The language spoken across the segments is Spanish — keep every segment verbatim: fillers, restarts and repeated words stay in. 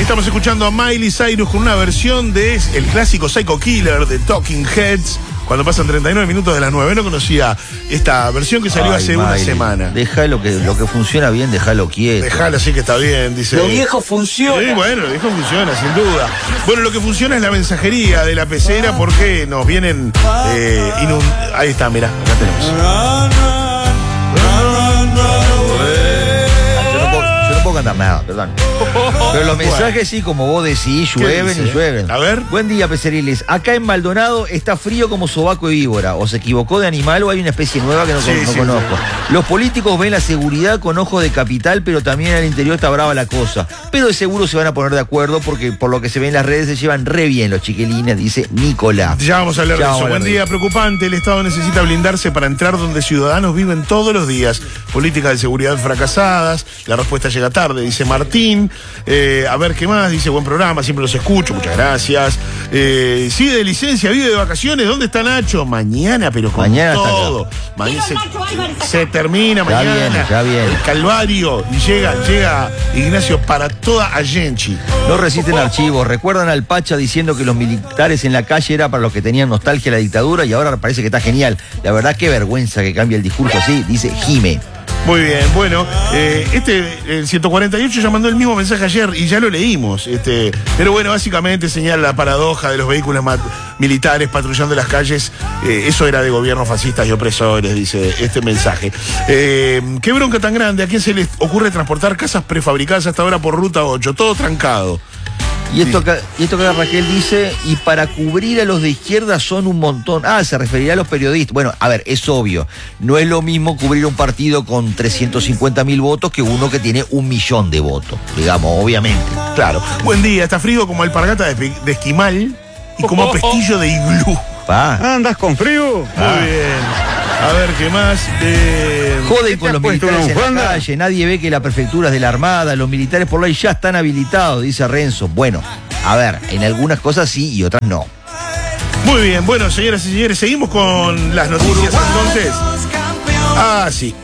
Estamos escuchando a Miley Cyrus con una versión de el clásico Psycho Killer de Talking Heads. Cuando pasan treinta y nueve minutos de las nueve. No conocía esta versión que salió Ay, hace Miley, una semana. Déjalo que lo que funciona bien, déjalo quieto. Déjalo así que está bien, dice. Lo viejo funciona. Sí, bueno, lo viejo funciona, sin duda. Bueno, lo que funciona es la mensajería de la pecera porque nos vienen eh, inund... Ahí está, mirá, acá tenemos. No puedo cantar nada, perdón. Pero los mensajes sí, como vos decís, llueven y llueven. A ver. Buen día, Peceriles. Acá en Maldonado está frío como sobaco de víbora. O se equivocó de animal o hay una especie nueva que no, Sí, no sí, conozco. sí. Los políticos ven la seguridad con ojos de capital, pero también al interior está brava la cosa. Pero de seguro se van a poner de acuerdo porque por lo que se ve en las redes se llevan re bien los chiquilines, dice Nicolás. Ya vamos a hablar Ya de vamos eso. a hablar Buen de día, eso. preocupante. El Estado necesita blindarse para entrar donde ciudadanos viven todos los días. Políticas de seguridad fracasadas. La respuesta llega tarde, dice Martín. Eh, a ver qué más. Dice buen programa, siempre los escucho. Muchas gracias. Eh, sigue de licencia, vive de vacaciones. ¿Dónde está Nacho? Mañana, pero con Mañana está todo. Mañana se, se termina Ya mañana. viene, ya viene. El calvario. Y llega, llega Ignacio para toda Allenchi. No resisten archivos. Recuerdan al Pacha diciendo que los militares en la calle era para los que tenían nostalgia de la dictadura y ahora parece que está genial. La verdad, qué vergüenza que cambie el discurso así, dice Jime. Muy bien, bueno, eh, este, el ciento cuarenta y ocho ya mandó el mismo mensaje ayer y ya lo leímos, este, pero bueno, básicamente señala la paradoja de los vehículos mat- militares patrullando las calles, eh, eso era de gobiernos fascistas y opresores, dice este mensaje. Eh, qué bronca tan grande, ¿a quién se les ocurre transportar casas prefabricadas hasta ahora por ruta ocho? Todo trancado. Y esto, acá, y esto que Raquel dice, y para cubrir a los de izquierda son un montón. Ah, se referirá a los periodistas. Bueno, a ver, es obvio. No es lo mismo cubrir un partido con trescientos cincuenta mil votos que uno que tiene un millón de votos. Digamos, obviamente. Claro. Buen día, está frío como alpargata de, pe- de esquimal y como pestillo de iglú. Pa. ¿Andas con frío? Muy bien. A ver, ¿qué más? Eh, Joden con has los puesto militares una en la bufanda? calle, nadie ve que la prefectura es de la Armada, los militares por ley ya están habilitados, dice Renzo. Bueno, a ver, en algunas cosas sí y otras no. Muy bien, bueno, señoras y señores, seguimos con las noticias entonces. Ah, sí.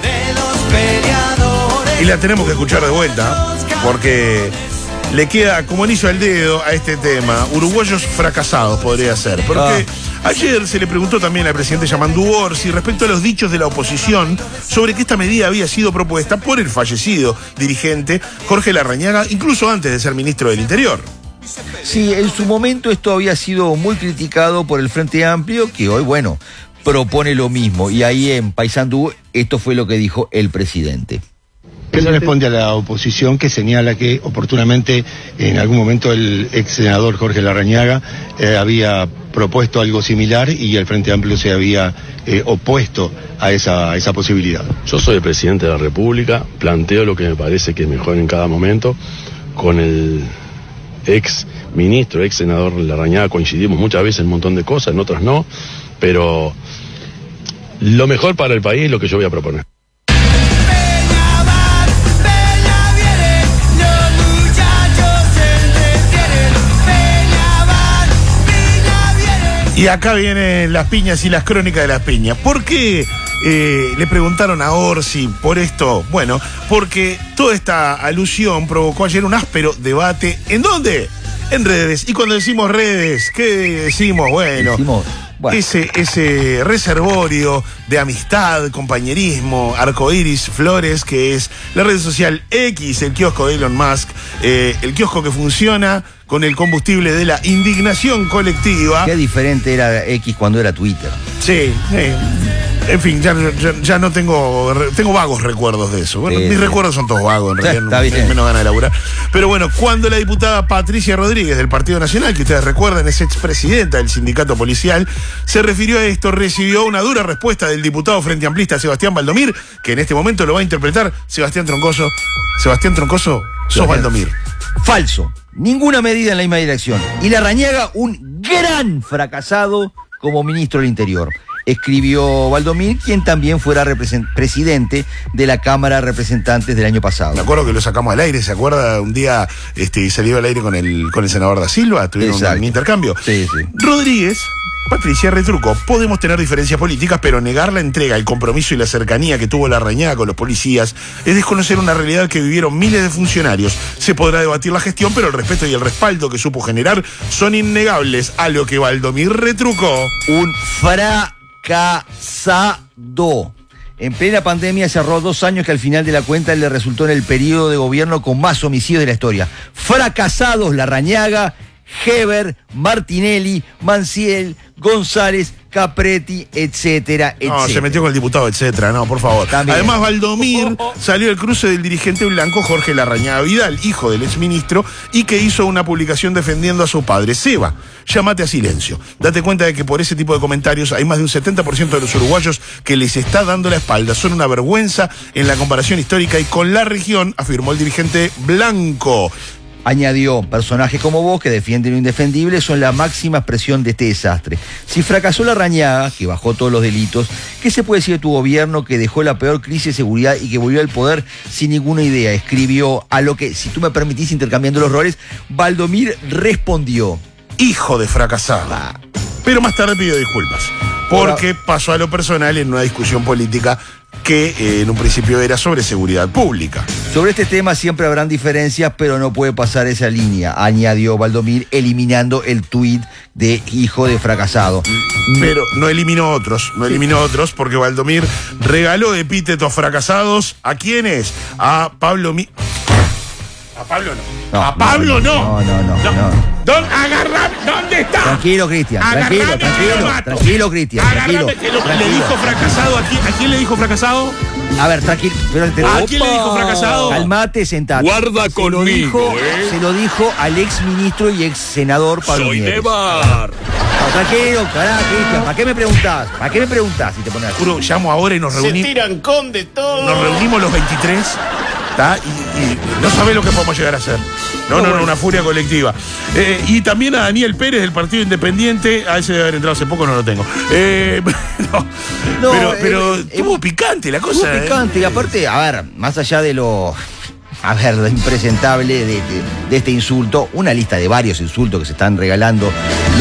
Y la tenemos que escuchar de vuelta, porque le queda como anillo al dedo a este tema. Uruguayos fracasados podría ser. Porque Ah. ayer se le preguntó también al presidente Yamandu Orsi respecto a los dichos de la oposición sobre que esta medida había sido propuesta por el fallecido dirigente Jorge Larrañaga, incluso antes de ser ministro del Interior. Sí, en su momento esto había sido muy criticado por el Frente Amplio, que hoy, bueno, propone lo mismo. Y ahí en Paysandú, esto fue lo que dijo el presidente. ¿Qué le responde a la oposición que señala que oportunamente en algún momento el ex senador Jorge Larrañaga eh, había propuesto algo similar y el Frente Amplio se había eh, opuesto a esa, a esa posibilidad? Yo soy el presidente de la República, planteo lo que me parece que es mejor en cada momento. Con el ex ministro, ex senador Larrañaga coincidimos muchas veces en un montón de cosas, en otras no, pero lo mejor para el país es lo que yo voy a proponer. Y acá vienen las piñas y las crónicas de las piñas. ¿Por qué eh, le preguntaron a Orsi por esto? Bueno, porque toda esta alusión provocó ayer un áspero debate. ¿En dónde? En redes. Y cuando decimos redes, ¿qué decimos? Bueno, Decimos, bueno. Ese, ese reservorio de amistad, compañerismo, arcoíris, flores, que es la red social X, el kiosco de Elon Musk, eh, el kiosco que funciona con el combustible de la indignación colectiva. Qué diferente era X cuando era Twitter. Sí, sí. En fin, ya, ya, ya no tengo tengo vagos recuerdos de eso. Bueno, Sí, mis sí. recuerdos son todos vagos, en realidad, Está no bien. tengo menos ganas de laburar. Pero bueno, cuando la diputada Patricia Rodríguez del Partido Nacional, que ustedes recuerdan es expresidenta del sindicato policial, se refirió a esto, recibió una dura respuesta del diputado frente amplista Sebastián Valdomir, que en este momento lo va a interpretar Sebastián Troncoso. Sebastián Troncoso, sos Sebastián. Valdomir. Falso. Ninguna medida en la misma dirección. Y Larrañaga, un gran fracasado como ministro del Interior. Escribió Valdomir, quien también fuera represent- presidente de la Cámara de Representantes del año pasado. Me acuerdo que lo sacamos al aire, ¿se acuerda? Un día este, salió al aire con el, con el senador da Silva, tuvieron Exacto. un intercambio. Sí, sí. Rodríguez Patricia retrucó: podemos tener diferencias políticas, pero negar la entrega, el compromiso y la cercanía que tuvo Larrañaga con los policías es desconocer una realidad que vivieron miles de funcionarios. Se podrá debatir la gestión, pero el respeto y el respaldo que supo generar son innegables. A lo que Valdomir retrucó: un fracasado. En plena pandemia cerró dos años que al final de la cuenta le resultó en el periodo de gobierno con más homicidios de la historia. Fracasados Larrañaga, Heber, Martinelli, Manciel, González, Capretti, etcétera, etcétera. No, se metió con el diputado, etcétera. No, por favor. También. Además, Valdomir salió del cruce del dirigente blanco Jorge Larrañaga Vidal, hijo del exministro, y que hizo una publicación defendiendo a su padre, Seba. Llámate a silencio. Date cuenta de que por ese tipo de comentarios hay más de un setenta por ciento de los uruguayos que les está dando la espalda. Son una vergüenza en la comparación histórica y con la región, afirmó el dirigente blanco. Añadió: personajes como vos que defienden lo indefendible son la máxima expresión de este desastre. Si fracasó Larrañaga, que bajó todos los delitos, ¿qué se puede decir de tu gobierno que dejó la peor crisis de seguridad y que volvió al poder sin ninguna idea? Escribió, a lo que, si tú me permitís, intercambiando los roles, Valdomir respondió: hijo de fracasado. Ah. Pero más tarde pidió disculpas, porque pasó a lo personal en una discusión política que eh, en un principio era sobre seguridad pública. Sobre este tema siempre habrán diferencias, pero no puede pasar esa línea, añadió Valdomir, eliminando el tuit de hijo de fracasado. Pero no eliminó otros, no eliminó otros, porque Valdomir regaló epítetos fracasados. ¿A quiénes? A Pablo Mi... A Pablo no. No, a Pablo no. no. No, no, no. no. Don, agarra, ¿dónde está? Tranquilo, Cristian, tranquilo, Agarrame, tranquilo, te lo mato. tranquilo, Cristian, tranquilo, Agarrame, te lo- tranquilo. ¿Le dijo fracasado a quién? ¿A quién le dijo fracasado? A ver, tranquilo. Pero te- ¿A quién le dijo fracasado? Calmate, sentate. Guarda se conmigo, lo dijo, ¿eh? Se lo dijo al ex ministro y ex senador Pablo Soy Mieres. Nevar. No, tranquilo, cará, Cristian. ¿Para qué me preguntás? ¿Para qué me preguntás si te pones así? Juro, llamo ahora y nos reunimos. tiran con de todo. Nos reunimos los veintitrés, ¿tá? Y, y no sabe lo que podemos llegar a hacer. No, no, no, una furia colectiva. Eh, y también a Daniel Pérez del Partido Independiente. A ese debe haber entrado hace poco, no lo tengo. Eh, no, No, pero eh, pero eh, estuvo picante la cosa. Estuvo eh. picante, y aparte, a ver, más allá de lo, a ver, lo impresentable de, de- de este insulto, una lista de varios insultos que se están regalando